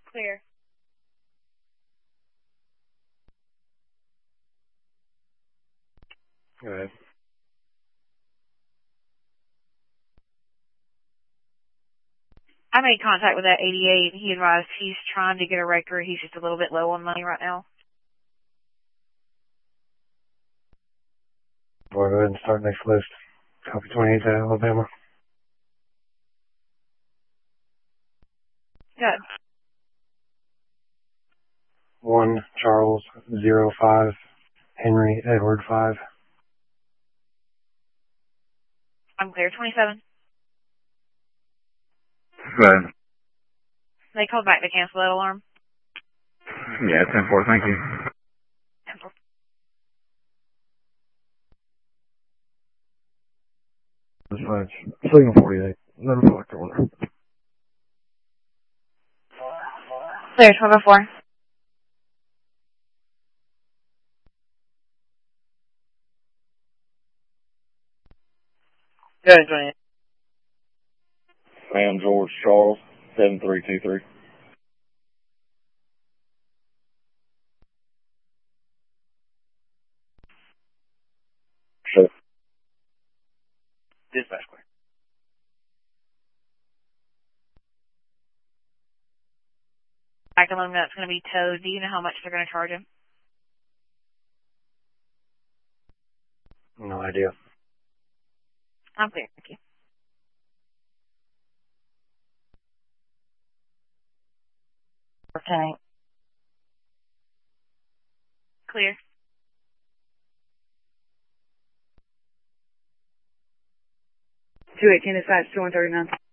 Clear. Go ahead. I made contact with that 88, and he advised he's trying to get a record. He's just a little bit low on money right now. Go ahead and start next list. Copy 28 to Alabama. Good. 1 Charles 05 Henry Edward 5. I'm clear. 27. Go ahead. They called back to cancel that alarm. Yeah, 10-4, thank you. Dispatch. Signal 48. Notify corner. Clear. 1204. Good. 28. Sam George Charles 7323. Sure. Dispatch clear. Back alone, that's going to be towed. Do you know how much they're going to charge him? No idea. I'm clear. Thank you. Okay. Clear. 218 dispatch 2139.